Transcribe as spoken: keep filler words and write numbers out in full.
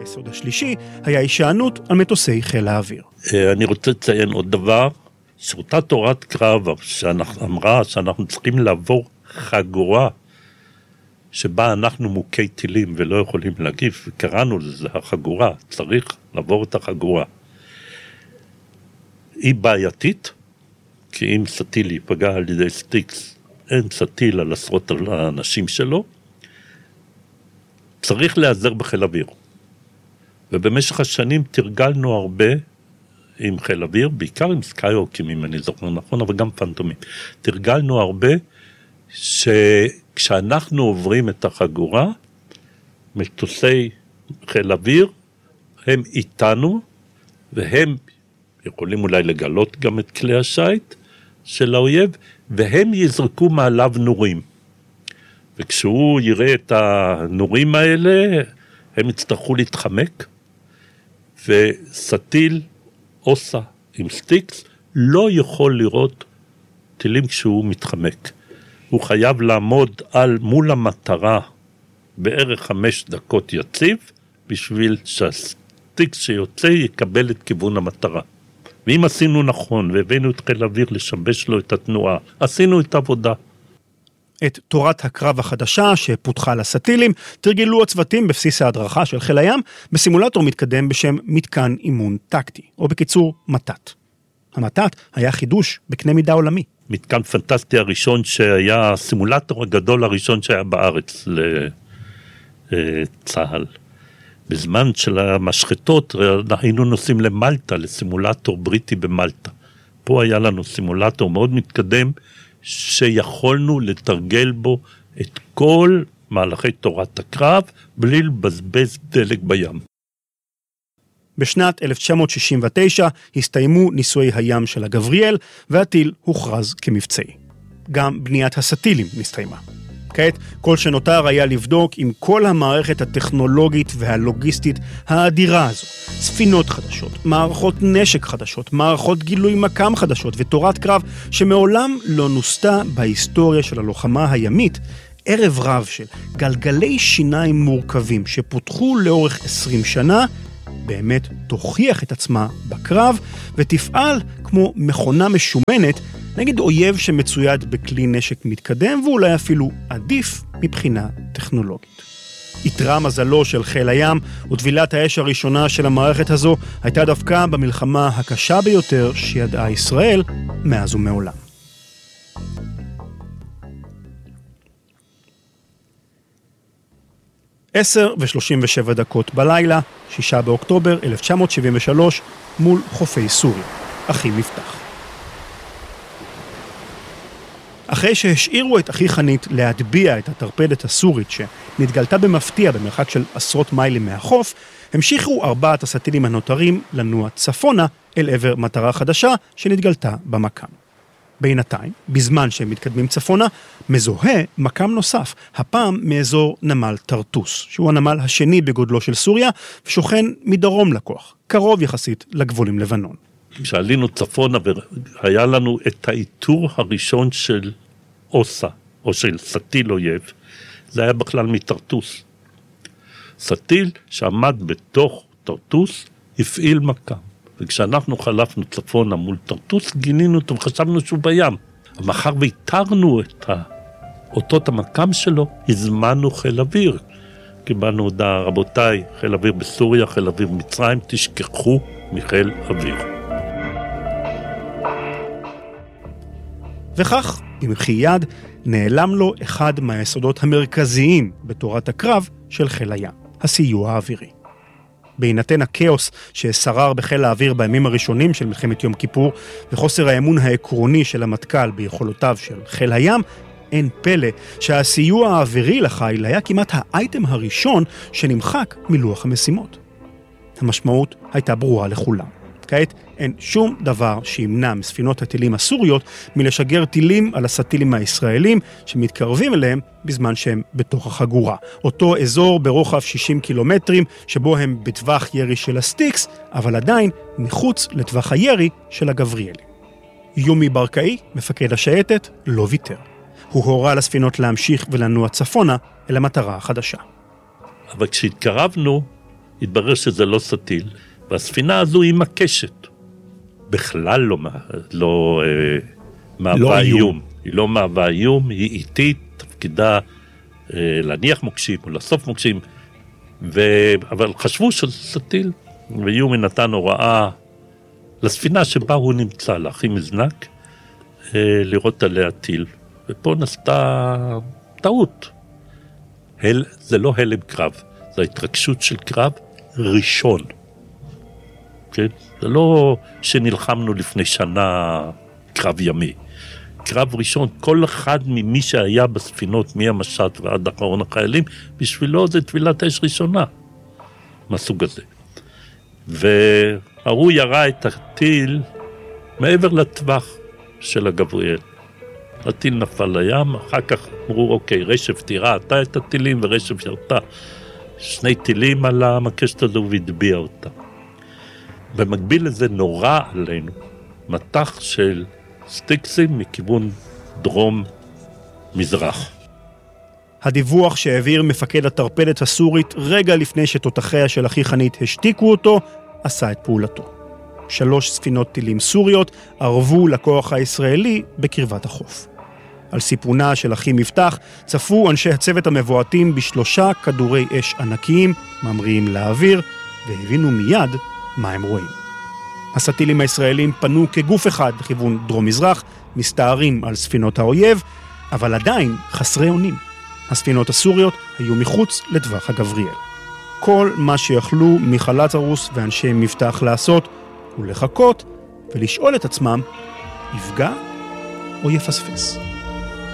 היסוד השלישי היה הישענות על מטוסי חיל האוויר. אני רוצה לציין עוד דבר, שאותה תורת קרב שאמרה שאנחנו צריכים לעבור חגורה, שבה אנחנו מוכי טילים ולא יכולים להגיב, וקראנו לזה החגורה, צריך לעבור את החגורה. היא בעייתית, כי אם סטיל ייפגע על ידי סטיקס, אין סטיל על עשרות האנשים שלו, צריך להיעזר בחיל אוויר. ובמשך השנים תרגלנו הרבה עם חיל אוויר, בעיקר עם סקייהוקים, אם אני זוכר נכון, אבל גם פנטומים. תרגלנו הרבה שכשאנחנו עוברים את החגורה, מטוסי חיל אוויר, הם איתנו, והם יכולים אולי לגלות גם את כלי השייט של האויב, והם יזרקו מעליו נורים. וכשהוא יראה את הנורים האלה, הם יצטרכו להתחמק, וסטיל אוסה עם סטיקס לא יכול לראות טילים כשהוא מתחמק. הוא חייב לעמוד על מול המטרה בערך חמש דקות יציב, בשביל שהסטיקס שיוצא יקבל את כיוון המטרה. ואם עשינו נכון והבאנו את חיל האוויר לשבש לו את התנועה, עשינו את העבודה. את תורת הקרב החדשה שפותחה לסטילים, תרגלו הצוותים בבסיס ההדרכה של חיל הים, בסימולטור מתקדם בשם מתקן אימון טקטי, או בקיצור מתת. המתת היה חידוש בקנה מידה עולמי. מתקן פנטסטי הראשון שהיה, הסימולטור הגדול הראשון שהיה בארץ לצהל. בזמן של המשחטות היינו נוסעים למלטה, לסימולטור בריטי במלטה. פה היה לנו סימולטור מאוד מתקדם, שיכולנו לתרגל בו את כל מהלכי תורת הקרב, בלי לבזבז דלק בים. בשנת אלף תשע מאות שישים ותשע הסתיימו ניסויי הים של הגבריאל, והטיל הוכרז כמבצעי. גם בניית הסטילים נסתיימה. כעת, כל שנותר היה לבדוק עם כל המערכת הטכנולוגית והלוגיסטית האדירה הזו. ספינות חדשות, מערכות נשק חדשות, מערכות גילוי מקם חדשות ותורת קרב שמעולם לא נוסתה בהיסטוריה של הלוחמה הימית, ערב רב של גלגלי שיניים מורכבים שפותחו לאורך עשרים שנה, באמת תוכיח את עצמה בקרב ותפעל כמו מכונה משומנת נגד אויב שמצויד בכלי נשק מתקדם ואולי אפילו עדיף מבחינה טכנולוגית. יתרה מזלו של חיל הים וטבילת האש הראשונה של המערכת הזו הייתה דווקא במלחמה הקשה ביותר שידעה ישראל מאז ומעולם. עשר ושלושים ושבע דקות בלילה, שישה באוקטובר אלף תשע מאות שבעים ושלוש, מול חופי סוריה. אחי מפתח. אחרי שהשאירו את אחי חנית להטביע את הטרפדת הסורית שנתגלתה במפתיע במרחק של עשרות מיילים מהחוף, המשיכו ארבעת הסטילים הנותרים לנוע צפונה אל עבר מטרה חדשה שנתגלתה במקם. בינתיים, בזמן שהם מתקדמים צפונה, מזוהה מקם נוסף, הפעם מאזור נמל טרטוס, שהוא הנמל השני בגודלו של סוריה, ושוכן מדרום לכוח, קרוב יחסית לגבול עם לבנון. כשעלינו צפונה והיה לנו את האיתור הראשון של אוסה, או של סטיל אויב, זה היה בכלל מטרטוס. סטיל שעמד בתוך טרטוס, הפעיל מקם. וכשאנחנו חלפנו צפונה מול טרטוס, גינינו אותו וחשבנו שהוא בים. מאחר והתרנו את אותות המקם שלו, הזמנו חיל אוויר. קיבלנו הודעה, רבותיי, חיל אוויר בסוריה, חיל אוויר במצרים, תשכחו מחיל אוויר. וכך, במחי יד, נעלם לו אחד מהיסודות המרכזיים בתורת הקרב של חיל הים, הסיוע האווירי. בהינתן הכאוס ששרר בחיל האוויר בימים הראשונים של מלחמת יום כיפור, וחוסר האמון העקרוני של המטכ"ל ביכולותיו של חיל הים, אין פלא שהסיוע האווירי לחיל היה כמעט האייטם הראשון שנמחק מלוח המשימות. המשמעות הייתה ברורה לכולם. כעת אין שום דבר שימנע מספינות הטילים הסוריות מלשגר טילים על הסטילים הישראלים שמתקרבים אליהם בזמן שהם בתוך החגורה. אותו אזור ברוחב שישים קילומטרים שבו הם בטווח ירי של הסטיקס, אבל עדיין מחוץ לטווח הירי של הגבריאלי. יומי ברקאי, מפקד השייטת, לא ויתר. הוא הורה לספינות להמשיך ולנוע צפונה אל המטרה החדשה. אבל כשהתקרבנו, התברר שזה לא סטיל, והספינה הזו היא מקשת. בכלל לא, לא אה, מהווה לא איום. איום. היא לא מהווה איום, היא איטית, תפקידה אה, להניח מוקשים או לאסוף מוקשים, ו... אבל חשבו שזה סטיל, ויומי נתן הוראה לספינה שבה הוא נמצא, להכין מזנק, אה, לראות עליה טיל. ופה נסתה טעות. הל... זה לא הלם קרב, זה התרגשות של קרב ראשון. כן? זה לא שנלחמנו לפני שנה קרב ימי. קרב ראשון, כל אחד ממי שהיה בספינות, מהמשט ועד אחרון החיילים, בשבילו זה טבילת אש ראשונה, מהסוג הזה. והוא ירה את הטיל מעבר לטווח של הגבריאל. הטיל נפל לים, אחר כך אמרו, אוקיי, רשף תירה אתה את הטילים, ורשף ירתה שני טילים על המקשת הזו והדביע אותה. במקביל לזה נורא עלינו מטח של סטיקסים מכיוון דרום-מזרח. הדיווח שהעביר מפקד הטרפדת הסורית רגע לפני שתותחיה של אחי חנית השתיקו אותו, עשה את פעולתו. שלוש ספינות טילים סוריות ערבו לכוח הישראלי בקרבת החוף. על סיפונה של אחי מבטח צפו אנשי הצוות המבועטים בשלושה כדורי אש ענקיים ממריאים לאוויר, והבינו מיד מה הם רואים. הסטילים הישראלים פנו כגוף אחד לכיוון דרום-מזרח, מסתערים על ספינות האויב, אבל עדיין חסרי אונים. הספינות הסוריות היו מחוץ לטווח הגבריאל. כל מה שיכלו מחלץ הרוס ואנשי מבטח לעשות הוא לחכות ולשאול את עצמם, יפגע או יפספס.